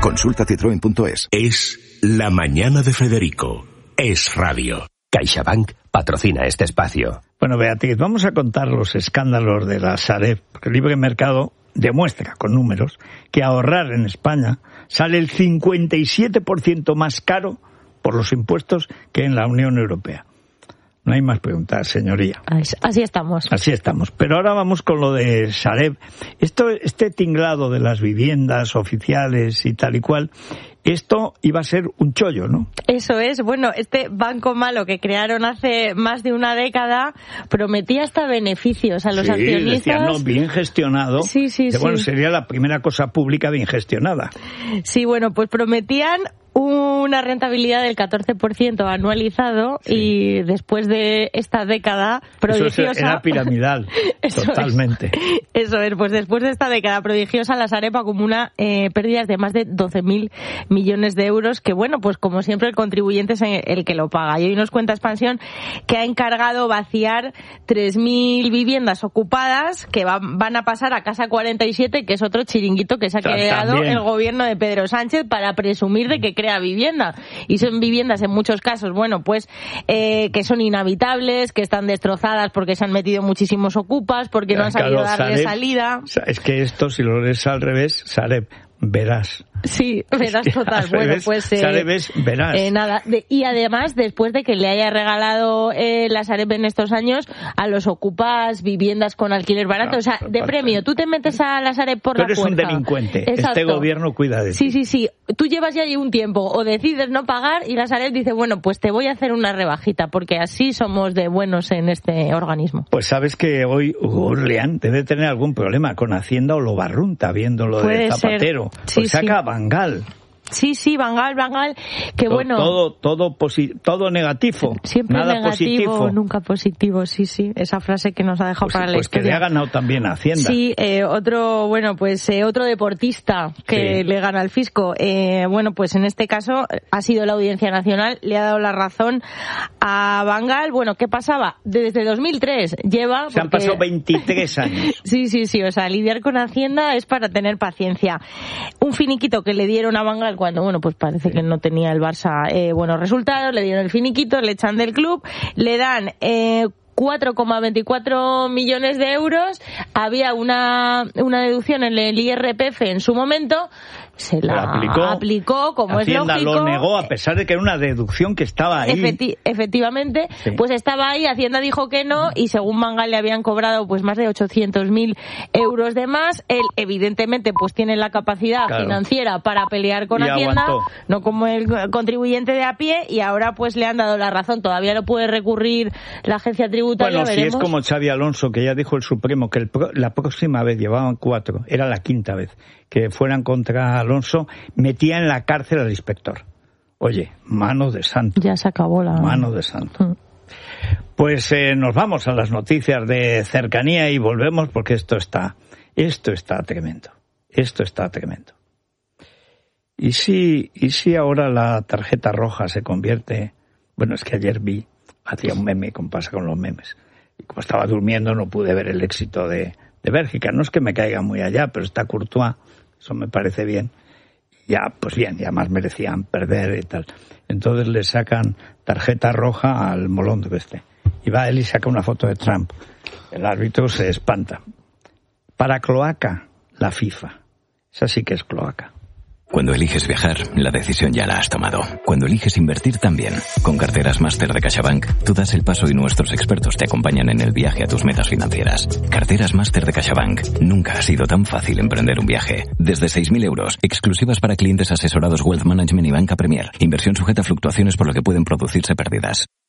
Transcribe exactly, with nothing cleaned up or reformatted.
Consulta citroen punto es. Es La Mañana de Federico. Es radio. CaixaBank patrocina este espacio. Bueno, Beatriz, vamos a contar los escándalos de la Sareb, porque el libre mercado demuestra con números que ahorrar en España sale el cincuenta y siete por ciento más caro por los impuestos que en la Unión Europea. No hay más preguntas, señoría. Así estamos. Así estamos. Pero ahora vamos con lo de Sareb. Esto, este tinglado de las viviendas oficiales y tal y cual, esto iba a ser un chollo, ¿no? Eso es. Bueno, este banco malo que crearon hace más de una década prometía hasta beneficios a los sí, accionistas. Decían, no, bien gestionado. Sí, sí, que, sí. Bueno, sería la primera cosa pública bien gestionada. Sí, bueno, pues prometían una rentabilidad del catorce por ciento anualizado sí. y después de esta década prodigiosa... Eso era piramidal, eso totalmente. Es, eso es, pues después de esta década prodigiosa la Sareb acumula eh, pérdidas de más de doce mil millones de euros que, bueno, pues como siempre el contribuyente es el que lo paga. Y hoy nos cuenta Expansión que ha encargado vaciar tres mil viviendas ocupadas que van, van a pasar a Casa cuarenta y siete, que es otro chiringuito que se ha creado También. el gobierno de Pedro Sánchez para presumir de que crea vivienda. Y son viviendas en muchos casos, bueno, pues eh, que son inhabitables, que están destrozadas porque se han metido muchísimos ocupas, porque no han sabido claro, darle Sareb, salida. Es que esto, si lo lees al revés, Sareb, verás. Sí, verás total. Bueno, revés, pues eh, Sareb es verás. Eh, nada. De, y además, después de que le haya regalado eh, la Sareb en estos años a los ocupas viviendas con alquiler barato, no, o sea, de premio, tú te metes a la Sareb por tú la eres fuerza. un delincuente. Exacto. Este gobierno cuida de ti. Sí, sí, sí. Tú llevas ya ahí un tiempo o decides no pagar y la Sareb dice, bueno, pues te voy a hacer una rebajita porque así somos de buenos en este organismo. Pues sabes que hoy Hugo Orleán debe tener algún problema con Hacienda o lo barrunta viendo lo de Zapatero. Sí, pues saca sí. a Bangal. Sí, sí, Bangal, Bangal, que todo, bueno... Todo, todo, posi- todo negativo, siempre nada negativo, positivo. Nunca positivo, sí, sí, esa frase que nos ha dejado pues, para la pues historia. Pues que le ha ganado también a Hacienda. Sí, eh, otro, bueno, pues eh, otro deportista que sí. le gana al fisco. Eh, bueno, pues en este caso ha sido la Audiencia Nacional, le ha dado la razón a Bangal. Bueno, ¿qué pasaba? Desde dos mil tres lleva... Se porque... han pasado veintitrés años. Sí, sí, sí, o sea, lidiar con Hacienda es para tener paciencia. Un finiquito que le dieron a Bangal cuando, bueno, pues parece sí. que no tenía el Barça eh, buenos resultados, le dieron el finiquito, le echan del club, le dan... Eh, cuatro coma veinticuatro millones de euros, había una una deducción en el I R P F en su momento, se la aplicó, aplicó como Hacienda es lógico. Lo negó a pesar de que era una deducción que estaba ahí. Efecti- efectivamente, sí. pues estaba ahí, Hacienda dijo que no y según Bangal le habían cobrado pues más de ochocientos mil euros de más. Él evidentemente pues tiene la capacidad claro. financiera para pelear con y Hacienda, aguantó. no como el contribuyente de a pie, y ahora pues le han dado la razón. Todavía lo puede recurrir la agencia tributaria. Bueno, veremos. si es como Xavi Alonso, que ya dijo el Supremo que el pro, la próxima vez llevaban cuatro, era la quinta vez que fueran contra Alonso, metía en la cárcel al inspector. Oye, mano de santo. Ya se acabó la... Mano de santo. Mm. Pues eh, nos vamos a las noticias de cercanía y volvemos porque esto está, esto está tremendo. Esto está tremendo. ¿Y si, y si ahora la tarjeta roja se convierte... Bueno, es que ayer vi, hacía un meme, como pasa con los memes. Y como estaba durmiendo no pude ver el éxito de, de Bélgica. No es que me caiga muy allá, pero está Courtois, eso me parece bien. Ya, pues bien, ya más merecían perder y tal. Entonces le sacan tarjeta roja al molondo este. Y va él y saca una foto de Trump. El árbitro se espanta. Para cloaca, la FIFA. Esa sí que es cloaca. Cuando eliges viajar, la decisión ya la has tomado. Cuando eliges invertir también. Con Carteras Máster de CaixaBank, tú das el paso y nuestros expertos te acompañan en el viaje a tus metas financieras. Carteras Máster de CaixaBank. Nunca ha sido tan fácil emprender un viaje. Desde seis mil euros, exclusivas para clientes asesorados Wealth Management y Banca Premier. Inversión sujeta a fluctuaciones por lo que pueden producirse pérdidas.